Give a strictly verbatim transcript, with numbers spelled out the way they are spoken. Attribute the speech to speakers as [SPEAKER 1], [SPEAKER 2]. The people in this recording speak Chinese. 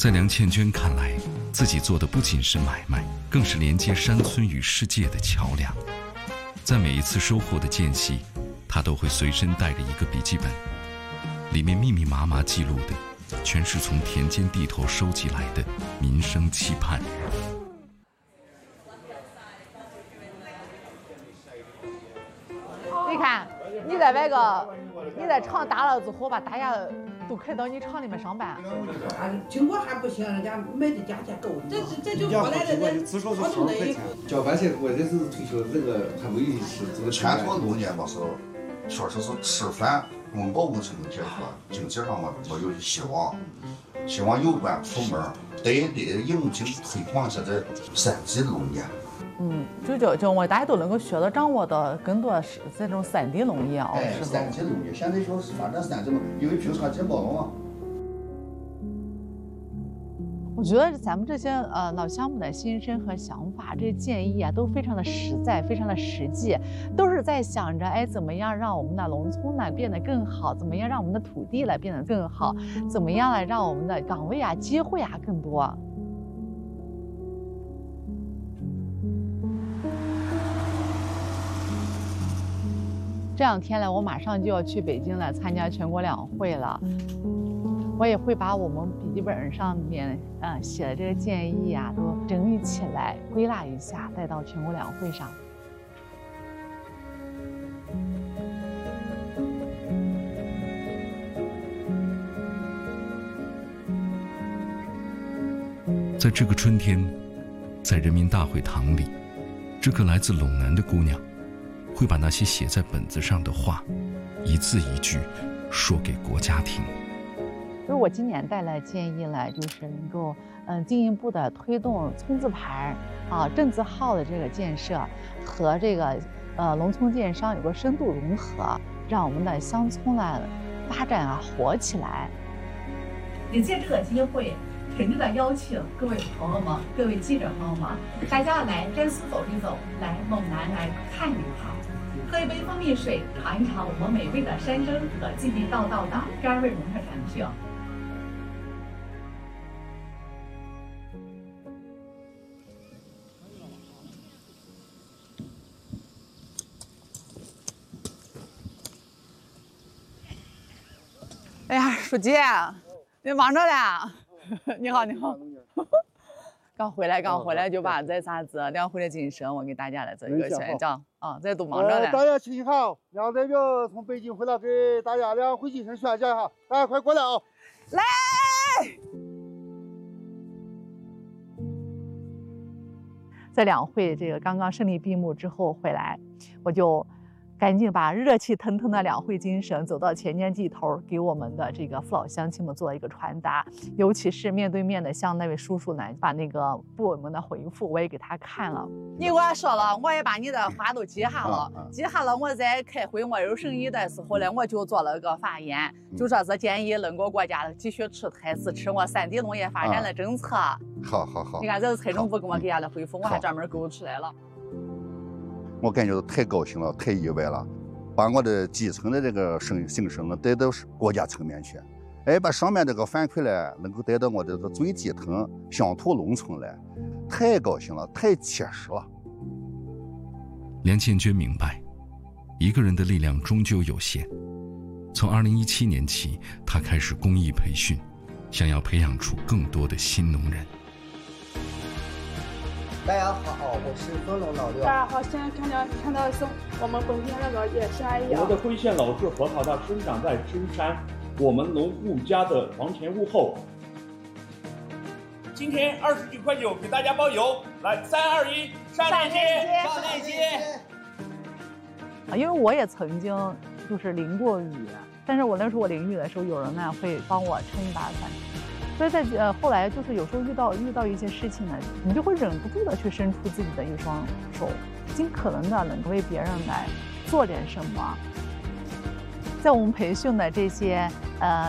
[SPEAKER 1] 在梁倩娟看来，自己做的不仅是买卖，更是连接山村与世界的桥梁。在每一次收获的间隙，她都会随身带着一个笔记本，里面密密麻麻记录的全是从田间地头收集来的民生期盼。
[SPEAKER 2] 你看，你在外个，你在厂打了之后吧，大家都可以到你厂里面上班。
[SPEAKER 3] 经过还不行，人家买的价钱够。这这这就过来的人，好多的人。
[SPEAKER 4] 叫半天，我这是退休，这个还没意思。
[SPEAKER 5] 这个传统农业嘛是，确实是吃饭温饱问题能解决，经济上嘛没有希望。希望有关部门得得引进推广现在山地农业。
[SPEAKER 2] 嗯，就叫叫我大家都能够学到掌握的更多是这种山地农业啊。
[SPEAKER 5] 哎，山地农业现在就是发展山地农业，因为平常见不到嘛。
[SPEAKER 2] 我觉得咱们这些呃老项目的心声和想法，这些建议啊，都非常的实在，非常的实际，都是在想着，哎，怎么样让我们的农村呢变得更好？怎么样让我们的土地来变得更好？怎么样来让我们的岗位啊、机会啊更多？这两天呢，我马上就要去北京来参加全国两会了。我也会把我们笔记本上面呃写的这个建议啊，都整理起来，归纳一下，带到全国两会上。
[SPEAKER 1] 在这个春天，在人民大会堂里，这个来自陇南的姑娘，会把那些写在本子上的话，一字一句说给国家听。
[SPEAKER 2] 就是我今年带来建议呢，就是能够嗯进一步的推动村字牌啊、镇字号的这个建设和这个呃农村建商有个深度融合，让我们的乡村呢发展啊活起来。
[SPEAKER 6] 也借这个机会，诚挚的邀请各位朋友们、各位记者朋友们，大家来甘肃走一走，来陇南来看一看，喝一杯蜂蜜水，尝一尝我们美味的山珍和地地道道的甘味农特产品。
[SPEAKER 2] 哎呀，书记，你忙着嘞？你好，你好。刚回来，刚回来就把这啥子两会的精神，我给大家来做一个宣讲啊，这都忙着嘞。
[SPEAKER 4] 大家亲戚好，杨代表从北京回来给大家两会精神宣讲一下，大家快过来啊！
[SPEAKER 2] 来。在两会这个刚刚胜利闭幕之后回来，我就赶紧把热气腾腾的两会精神走到田间地头，给我们的这个父老乡亲们做了一个传达。尤其是面对面的向那位叔叔呢，把那个部委们的回复我也给他看了。你给我说了，我也把你的话都记下了，记下了。我在开会我有审议的时候呢，我就做了个发言，就说是建议能够国家继续支持支持我山地农业发展的政策。
[SPEAKER 5] 好好好。
[SPEAKER 2] 你看这是财政部给我给下的回复，我还专门勾出来了。
[SPEAKER 5] 我感觉太高兴了，太意外了，把我的基层的这个声心声呢带到国家层面去，哎，把上面这个反馈呢能够带到我这个最基层乡土农村来，太高兴了，太切实了。
[SPEAKER 1] 梁倩娟明白，一个人的力量终究有限。从二零一七年起，她开始公益培训，想要培养出更多的新农人。
[SPEAKER 7] 大家好，我是丰隆老六。
[SPEAKER 8] 大家好，现在看到看到的是我们本地那个也是阿姨。
[SPEAKER 9] 我们的辉县老树核桃它生长在深山，我们农户家的房前屋后。今天二十几块九给大家包邮，来三二一，上链接，上链接。
[SPEAKER 2] 啊，因为我也曾经就是淋过雨，但是我那时候我淋雨的时候，有人呢会帮我撑一把伞。所以在呃后来就是有时候遇到遇到一些事情呢，你就会忍不住的去伸出自己的一双手，尽可能的能够为别人来做点什么。在我们培训的这些呃